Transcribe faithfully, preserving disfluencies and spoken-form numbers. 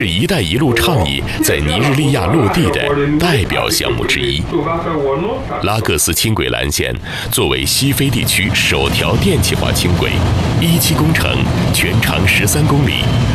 是“一带一路”倡议在尼日利亚落地的代表项目之一。拉各斯轻轨蓝线作为西非地区首条电气化轻轨，一期工程全长十三公里，